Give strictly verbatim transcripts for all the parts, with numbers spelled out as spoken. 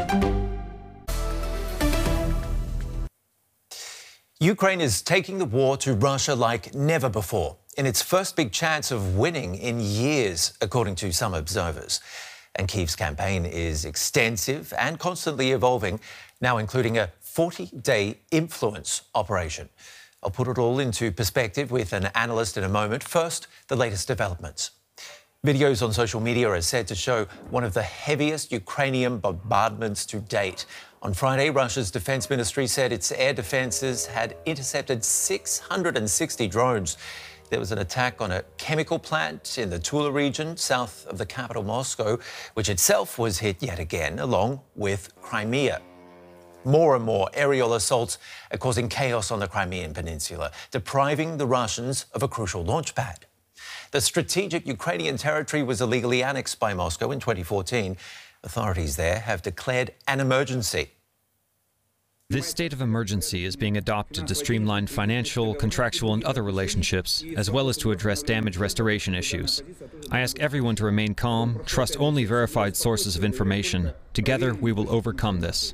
Ukraine is taking the war to Russia like never before, in its first big chance of winning in years, according to some observers. And Kyiv's campaign is extensive and constantly evolving, now including a forty-day influence operation. I'll put it all into perspective with an analyst in a moment. First, the latest developments. Videos on social media are said to show one of the heaviest Ukrainian bombardments to date. On Friday, Russia's defense ministry said its air defenses had intercepted six hundred sixty drones. There was an attack on a chemical plant in the Tula region, south of the capital, Moscow, which itself was hit yet again, along with Crimea. More and more aerial assaults are causing chaos on the Crimean Peninsula, depriving the Russians of a crucial launch pad. The strategic Ukrainian territory was illegally annexed by Moscow in twenty fourteen. Authorities there have declared an emergency. This state of emergency is being adopted to streamline financial, contractual, and other relationships, as well as to address damage restoration issues. I ask everyone to remain calm, trust only verified sources of information. Together, we will overcome this.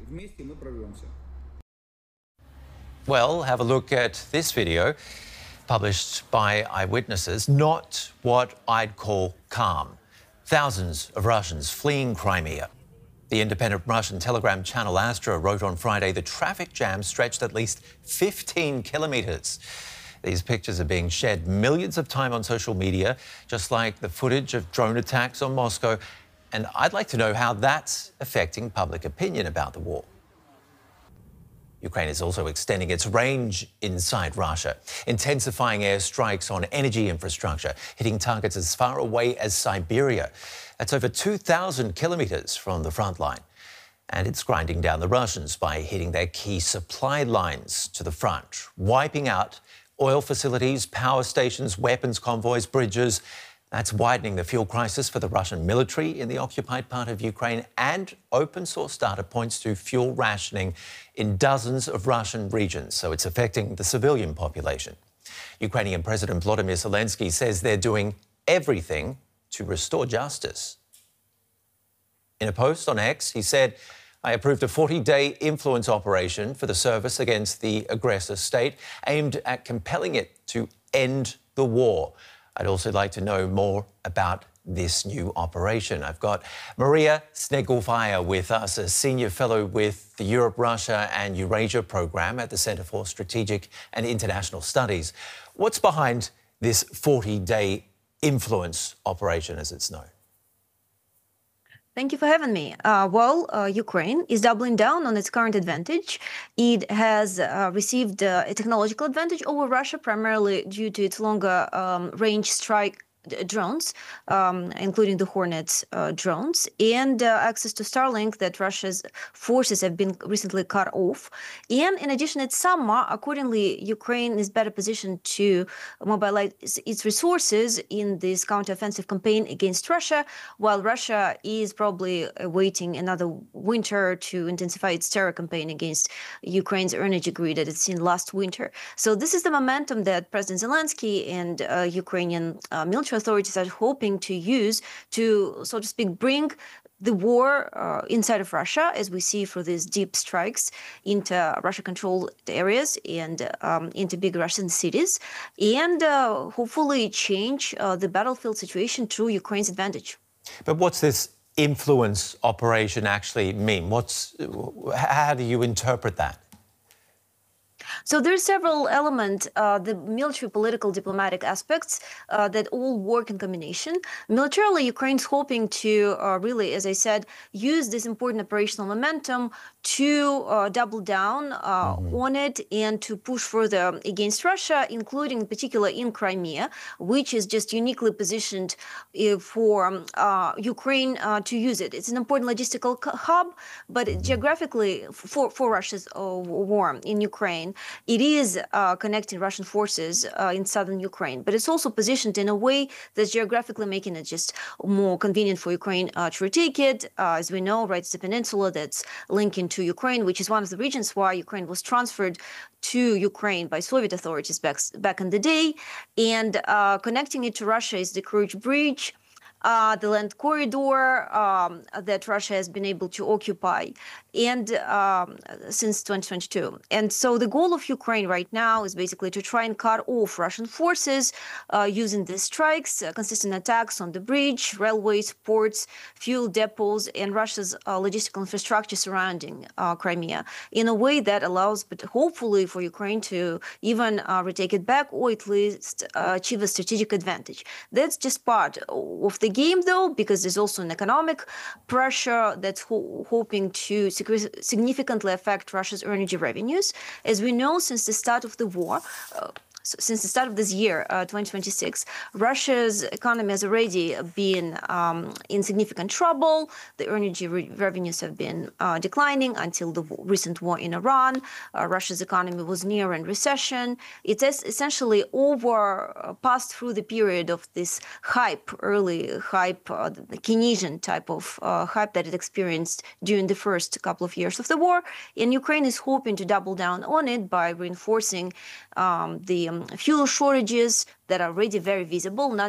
Well, have a look at this video, published by eyewitnesses. Not what I'd call calm. Thousands of Russians fleeing Crimea. The independent Russian telegram channel Astra wrote on Friday the traffic jam stretched at least fifteen kilometres. These pictures are being shared millions of times on social media, just like the footage of drone attacks on Moscow. And I'd like to know how that's affecting public opinion about the war. Ukraine is also extending its range inside Russia, intensifying airstrikes on energy infrastructure, hitting targets as far away as Siberia. That's over two thousand kilometres from the front line. And it's grinding down the Russians by hitting their key supply lines to the front, wiping out oil facilities, power stations, weapons convoys, bridges. That's widening the fuel crisis for the Russian military in the occupied part of Ukraine, and open source data points to fuel rationing in dozens of Russian regions, so it's affecting the civilian population. Ukrainian President Volodymyr Zelensky says they're doing everything to restore justice. In a post on X, he said, "I approved a forty-day influence operation for the service against the aggressor state, aimed at compelling it to end the war." I'd also like to know more about this new operation. I've got Maria Snegovaya with us, a senior fellow with the Europe, Russia and Eurasia program at the Centre for Strategic and International Studies. What's behind this forty-day influence operation, as it's known? Thank you for having me. Uh, well, uh, Ukraine is doubling down on its current advantage. It has uh, received uh, a technological advantage over Russia, primarily due to its longer um, range strike drones, um, including the Hornets uh, drones, and uh, access to Starlink that Russia's forces have been recently cut off. And in addition, it's summer. Accordingly, Ukraine is better positioned to mobilize its resources in this counteroffensive campaign against Russia, while Russia is probably awaiting another winter to intensify its terror campaign against Ukraine's energy grid that it's seen last winter. So this is the momentum that President Zelensky and uh, Ukrainian uh, military authorities are hoping to use to, so to speak, bring the war uh, inside of Russia, as we see through these deep strikes into Russia-controlled areas and um, into big Russian cities, and uh, hopefully change uh, the battlefield situation to Ukraine's advantage. But what's this influence operation actually mean? What's, how do you interpret that? So there are several elements, uh, the military, political, diplomatic aspects uh, that all work in combination. Militarily, Ukraine's hoping to uh, really, as I said, use this important operational momentum to uh, double down uh, mm-hmm. on it and to push further against Russia, including in particular in Crimea, which is just uniquely positioned uh, for uh, Ukraine uh, to use it. It's an important logistical hub, but mm-hmm. geographically for, for Russia's uh, war in Ukraine, it is uh, connecting Russian forces uh, in southern Ukraine, but it's also positioned in a way that's geographically making it just more convenient for Ukraine uh, to retake it. Uh, as we know, right, it's a peninsula that's linking to Ukraine, which is one of the reasons why Ukraine was transferred to Ukraine by Soviet authorities back, back in the day. And uh, connecting it to Russia is the Kerch Bridge. uh, the land corridor um, that Russia has been able to occupy, and um, since twenty twenty-two. And so the goal of Ukraine right now is basically to try and cut off Russian forces uh, using these strikes, uh, consistent attacks on the bridge, railways, ports, fuel depots, and Russia's uh, logistical infrastructure surrounding uh, Crimea in a way that allows, but hopefully for Ukraine to even uh, retake it back or at least uh, achieve a strategic advantage. That's just part of the game, though, because there's also an economic pressure that's ho- hoping to significantly affect Russia's energy revenues. As we know, since the start of the war, uh, So since the start of this year, uh, twenty twenty-six, Russia's economy has already been um, in significant trouble. The energy re- revenues have been uh, declining until the w- recent war in Iran. Uh, Russia's economy was near in recession. It has essentially over uh, passed through the period of this hype, early hype, uh, the Keynesian type of uh, hype that it experienced during the first couple of years of the war. And Ukraine is hoping to double down on it by reinforcing um, the um, fuel shortages that are already very visible, not